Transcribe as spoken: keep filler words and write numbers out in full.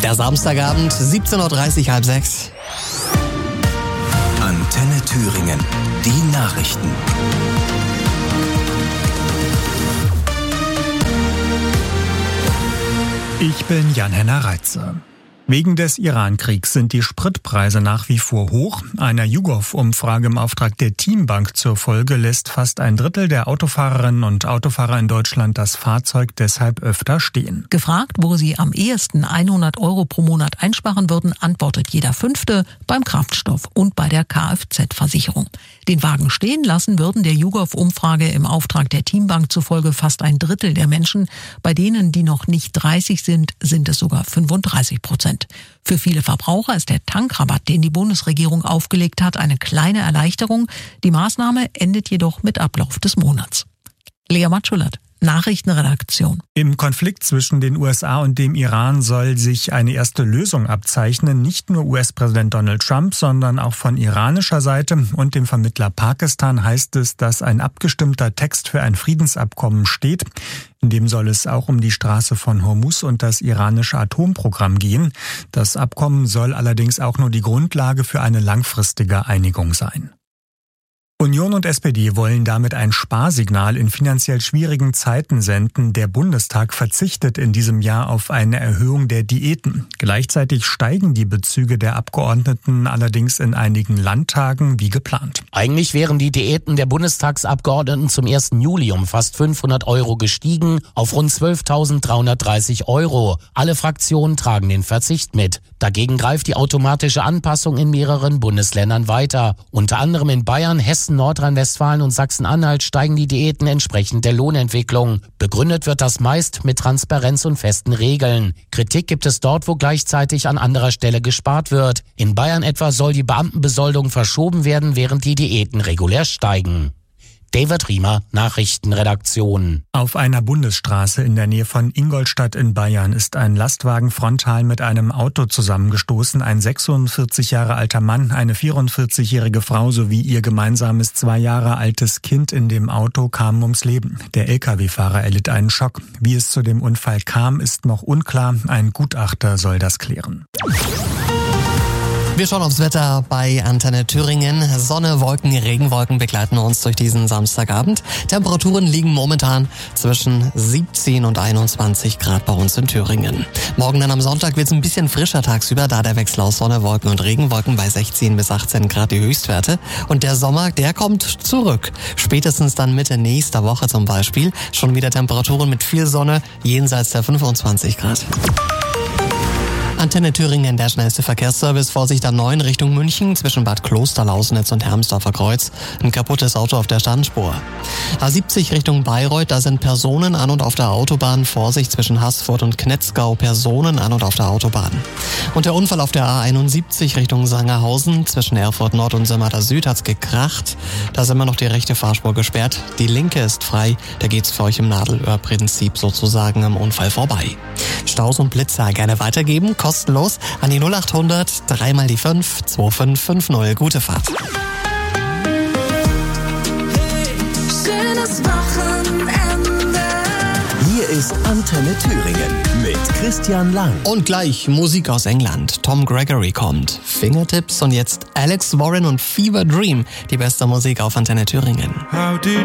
Der Samstagabend, siebzehn Uhr dreißig, halb sechs. Antenne Thüringen, die Nachrichten. Ich bin Jan-Henner Reitze. Wegen des Iran-Kriegs sind die Spritpreise nach wie vor hoch. Einer YouGov-Umfrage im Auftrag der Teambank zur Folge lässt fast ein Drittel der Autofahrerinnen und Autofahrer in Deutschland das Fahrzeug deshalb öfter stehen. Gefragt, wo sie am ehesten hundert Euro pro Monat einsparen würden, antwortet jeder Fünfte beim Kraftstoff und bei der Kfz-Versicherung. Den Wagen stehen lassen würden der YouGov-Umfrage im Auftrag der Teambank zufolge fast ein Drittel der Menschen. Bei denen, die noch nicht dreißig sind, sind es sogar fünfunddreißig Prozent. Für viele Verbraucher ist der Tankrabatt, den die Bundesregierung aufgelegt hat, eine kleine Erleichterung. Die Maßnahme endet jedoch mit Ablauf des Monats. Lea Matschulert, Nachrichtenredaktion. Im Konflikt zwischen den U S A und dem Iran soll sich eine erste Lösung abzeichnen. Nicht nur U S-Präsident Donald Trump, sondern auch von iranischer Seite und dem Vermittler Pakistan heißt es, dass ein abgestimmter Text für ein Friedensabkommen steht. In dem soll es auch um die Straße von Hormuz und das iranische Atomprogramm gehen. Das Abkommen soll allerdings auch nur die Grundlage für eine langfristige Einigung sein. Union und S P D wollen damit ein Sparsignal in finanziell schwierigen Zeiten senden. Der Bundestag verzichtet in diesem Jahr auf eine Erhöhung der Diäten. Gleichzeitig steigen die Bezüge der Abgeordneten allerdings in einigen Landtagen wie geplant. Eigentlich wären die Diäten der Bundestagsabgeordneten zum ersten Juli um fast fünfhundert Euro gestiegen auf rund zwölftausenddreihundertdreißig Euro. Alle Fraktionen tragen den Verzicht mit. Dagegen greift die automatische Anpassung in mehreren Bundesländern weiter. Unter anderem in Bayern, Hessen, Nordrhein-Westfalen und Sachsen-Anhalt steigen die Diäten entsprechend der Lohnentwicklung. Begründet wird das meist mit Transparenz und festen Regeln. Kritik gibt es dort, wo gleichzeitig an anderer Stelle gespart wird. In Bayern etwa soll die Beamtenbesoldung verschoben werden, während die Diäten regulär steigen. David Riemer, Nachrichtenredaktion. Auf einer Bundesstraße in der Nähe von Ingolstadt in Bayern ist ein Lastwagen frontal mit einem Auto zusammengestoßen. Ein sechsundvierzig Jahre alter Mann, eine vierundvierzigjährige Frau sowie ihr gemeinsames zwei Jahre altes Kind in dem Auto kamen ums Leben. Der L K W-Fahrer erlitt einen Schock. Wie es zu dem Unfall kam, ist noch unklar. Ein Gutachter soll das klären. Wir schauen aufs Wetter bei Antenne Thüringen. Sonne, Wolken, Regenwolken begleiten uns durch diesen Samstagabend. Temperaturen liegen momentan zwischen siebzehn und einundzwanzig Grad bei uns in Thüringen. Morgen dann am Sonntag wird es ein bisschen frischer tagsüber, da der Wechsel aus Sonne, Wolken und Regenwolken bei sechzehn bis achtzehn Grad die Höchstwerte. Und der Sommer, der kommt zurück. Spätestens dann Mitte nächster Woche zum Beispiel. Schon wieder Temperaturen mit viel Sonne jenseits der fünfundzwanzig Grad. Antenne Thüringen, der schnellste Verkehrsservice. Vorsicht A neun Richtung München zwischen Bad Kloster, Lausnitz und Hermsdorfer Kreuz. Ein kaputtes Auto auf der Standspur. A siebzig Richtung Bayreuth, da sind Personen an und auf der Autobahn. Vorsicht zwischen Haßfurt und Knetzgau, Personen an und auf der Autobahn. Und der Unfall auf der A einundsiebzig Richtung Sangerhausen zwischen Erfurt Nord und Sömmerter Süd hat's gekracht. Da ist immer noch die rechte Fahrspur gesperrt. Die linke ist frei. Da geht's für euch im Nadelöhrprinzip sozusagen am Unfall vorbei. Staus und Blitzer gerne weitergeben, kostenlos an die null acht hundert, dreimal die fünf, zwei fünf fünf null. Gute Fahrt. Hey, schönes Wochenende. Hier ist Antenne Thüringen mit Christian Lang. Und gleich Musik aus England. Tom Gregory kommt. Fingertips und jetzt Alex Warren und Fever Dream. Die beste Musik auf Antenne Thüringen. How did